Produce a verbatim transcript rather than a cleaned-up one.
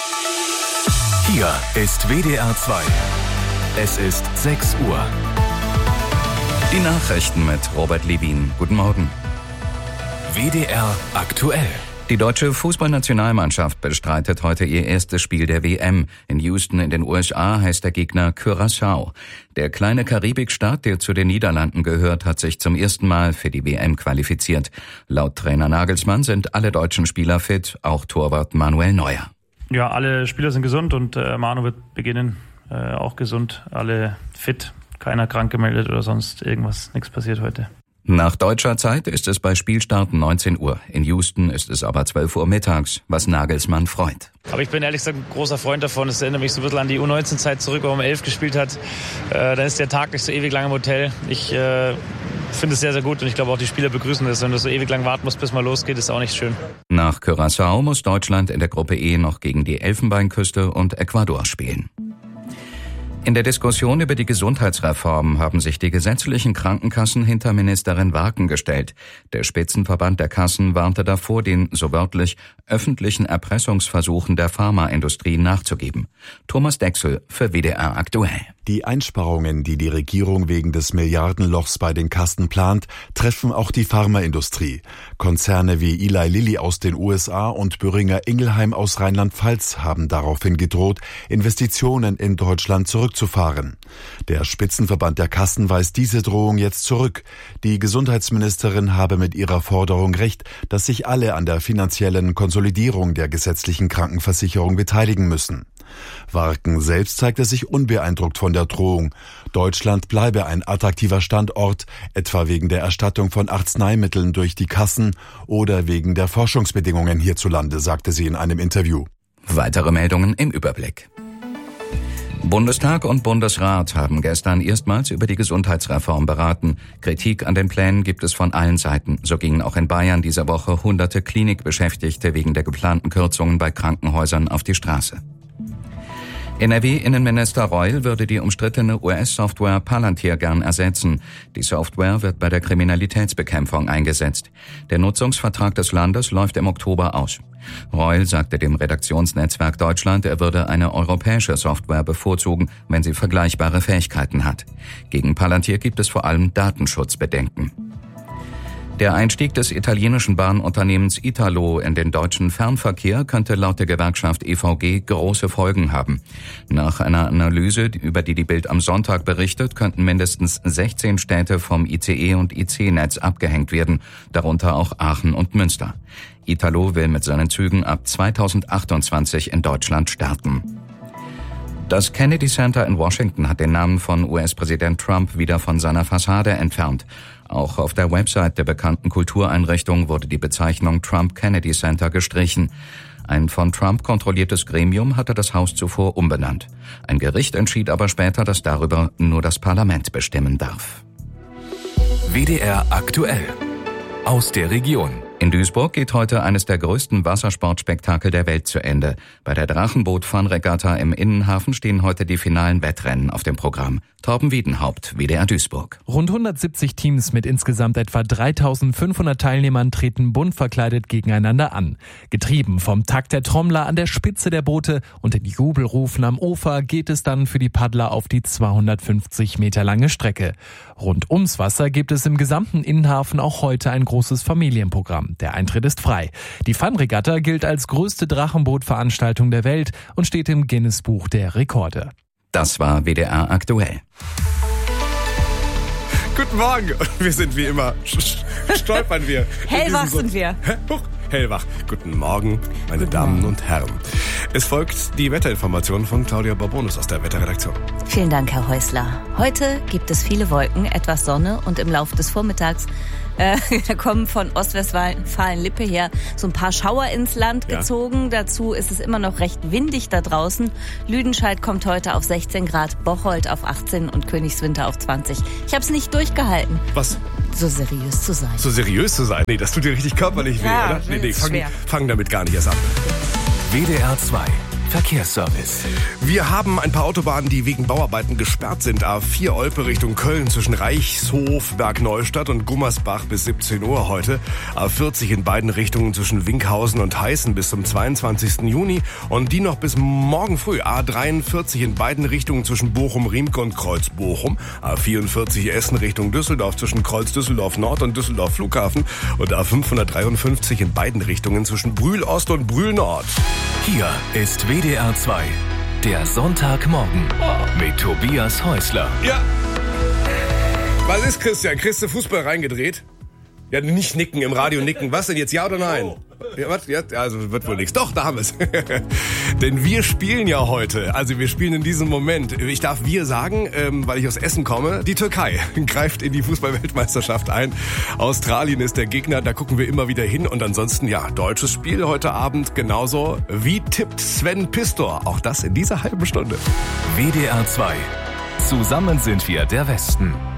Hier ist W D R zwei. Es ist sechs Uhr. Die Nachrichten mit Robert Levin. Guten Morgen. W D R aktuell. Die deutsche Fußballnationalmannschaft bestreitet heute ihr erstes Spiel der W M. In Houston in den U S A heißt der Gegner Curaçao. Der kleine Karibikstaat, der zu den Niederlanden gehört, hat sich zum ersten Mal für die W M qualifiziert. Laut Trainer Nagelsmann sind alle deutschen Spieler fit, auch Torwart Manuel Neuer. Ja, alle Spieler sind gesund und äh, Manu wird beginnen, äh, auch gesund, alle fit, keiner krank gemeldet oder sonst irgendwas, nichts passiert heute. Nach deutscher Zeit ist es bei Spielstart neunzehn Uhr. In Houston ist es aber zwölf Uhr mittags, was Nagelsmann freut. Aber ich bin ehrlich gesagt ein großer Freund davon. Es erinnert mich so ein bisschen an die U neunzehn Zeit zurück, wo man elf gespielt hat. Äh, dann ist der Tag nicht so ewig lang im Hotel. Ich äh, finde es sehr, sehr gut und ich glaube auch die Spieler begrüßen das. Wenn du so ewig lang warten musst, bis mal losgeht, ist auch nicht schön. Nach Curaçao muss Deutschland in der Gruppe E noch gegen die Elfenbeinküste und Ecuador spielen. In der Diskussion über die Gesundheitsreform haben sich die gesetzlichen Krankenkassen hinter Ministerin Warken gestellt. Der Spitzenverband der Kassen warnte davor, den, so wörtlich, öffentlichen Erpressungsversuchen der Pharmaindustrie nachzugeben. Thomas Dechsel für W D R aktuell. Die Einsparungen, die die Regierung wegen des Milliardenlochs bei den Kassen plant, treffen auch die Pharmaindustrie. Konzerne wie Eli Lilly aus den U S A und Boehringer Ingelheim aus Rheinland-Pfalz haben daraufhin gedroht, Investitionen in Deutschland zurückzufahren. Der Spitzenverband der Kassen weist diese Drohung jetzt zurück. Die Gesundheitsministerin habe mit ihrer Forderung recht, dass sich alle an der finanziellen Konsolidierung der gesetzlichen Krankenversicherung beteiligen müssen. Warken selbst zeigte sich unbeeindruckt von der Drohung. Deutschland bleibe ein attraktiver Standort, etwa wegen der Erstattung von Arzneimitteln durch die Kassen oder wegen der Forschungsbedingungen hierzulande, sagte sie in einem Interview. Weitere Meldungen im Überblick. Bundestag und Bundesrat haben gestern erstmals über die Gesundheitsreform beraten. Kritik an den Plänen gibt es von allen Seiten. So gingen auch in Bayern dieser Woche hunderte Klinikbeschäftigte wegen der geplanten Kürzungen bei Krankenhäusern auf die Straße. N R W-Innenminister Reul würde die umstrittene U S-Software Palantir gern ersetzen. Die Software wird bei der Kriminalitätsbekämpfung eingesetzt. Der Nutzungsvertrag des Landes läuft im Oktober aus. Reul sagte dem Redaktionsnetzwerk Deutschland, er würde eine europäische Software bevorzugen, wenn sie vergleichbare Fähigkeiten hat. Gegen Palantir gibt es vor allem Datenschutzbedenken. Der Einstieg des italienischen Bahnunternehmens Italo in den deutschen Fernverkehr könnte laut der Gewerkschaft E V G große Folgen haben. Nach einer Analyse, über die die Bild am Sonntag berichtet, könnten mindestens sechzehn Städte vom I C E- und I C-Netz abgehängt werden, darunter auch Aachen und Münster. Italo will mit seinen Zügen ab zweitausendachtundzwanzig in Deutschland starten. Das Kennedy Center in Washington hat den Namen von U S-Präsident Trump wieder von seiner Fassade entfernt. Auch auf der Website der bekannten Kultureinrichtung wurde die Bezeichnung Trump Kennedy Center gestrichen. Ein von Trump kontrolliertes Gremium hatte das Haus zuvor umbenannt. Ein Gericht entschied aber später, dass darüber nur das Parlament bestimmen darf. W D R aktuell. Aus der Region. In Duisburg geht heute eines der größten Wassersportspektakel der Welt zu Ende. Bei der Drachenboot-Fun-Regatta im Innenhafen stehen heute die finalen Wettrennen auf dem Programm. Torben Wiedenhaupt, W D R Duisburg. Rund hundertsiebzig Teams mit insgesamt etwa dreitausendfünfhundert Teilnehmern treten bunt verkleidet gegeneinander an. Getrieben vom Takt der Trommler an der Spitze der Boote und den Jubelrufen am Ufer geht es dann für die Paddler auf die zweihundertfünfzig Meter lange Strecke. Rund ums Wasser gibt es im gesamten Innenhafen auch heute ein großes Familienprogramm. Der Eintritt ist frei. Die Fun-Regatta gilt als größte Drachenbootveranstaltung der Welt und steht im Guinness-Buch der Rekorde. Das war W D R aktuell. Guten Morgen. Wir sind wie immer, stolpern wir. Hellwach sind wir. Huch, hellwach. Guten Morgen, meine Guten Damen Morgen. und Herren. Es folgt die Wetterinformation von Claudia Barbonus aus der Wetterredaktion. Vielen Dank, Herr Häusler. Heute gibt es viele Wolken, etwas Sonne und im Laufe des Vormittags Äh, da kommen von Ostwestfalen-Lippe her so ein paar Schauer ins Land gezogen. Ja. Dazu ist es immer noch recht windig da draußen. Lüdenscheid kommt heute auf sechzehn Grad, Bocholt auf achtzehn und Königswinter auf zwanzig. Ich habe es nicht durchgehalten. Was? So seriös zu sein. So seriös zu sein? Nee, das tut dir richtig körperlich weh, ja, oder? Nee, nee, fang, fang damit gar nicht erst an. W D R zwei Verkehrsservice. Wir haben ein paar Autobahnen, die wegen Bauarbeiten gesperrt sind. A vier Olpe Richtung Köln zwischen Reichshof, Bergneustadt und Gummersbach bis siebzehn Uhr heute. A vierzig in beiden Richtungen zwischen Winkhausen und Heißen bis zum zweiundzwanzigsten Juni. Und die noch bis morgen früh. A dreiundvierzig in beiden Richtungen zwischen Bochum-Riemke und Kreuz-Bochum. A vierundvierzig Essen Richtung Düsseldorf zwischen Kreuz-Düsseldorf Nord und Düsseldorf Flughafen. Und A fünfhundertdreiundfünfzig in beiden Richtungen zwischen Brühl Ost und Brühl Nord. Hier ist W D R zwei, der Sonntagmorgen mit Tobias Häusler. Ja. Was ist, Christian? Kriegst du Fußball reingedreht? Ja, nicht nicken, im Radio nicken. Was denn jetzt, ja oder nein? Ja, was? Ja, also wird wohl nichts. Doch, da haben wir es. Denn wir spielen ja heute, also wir spielen in diesem Moment, ich darf wir sagen, ähm, weil ich aus Essen komme, die Türkei greift in die Fußball-Weltmeisterschaft ein. Australien ist der Gegner, da gucken wir immer wieder hin. Und ansonsten, ja, deutsches Spiel heute Abend genauso. Wie tippt Sven Pistor? Auch das in dieser halben Stunde. W D R zwei. Zusammen sind wir der Westen.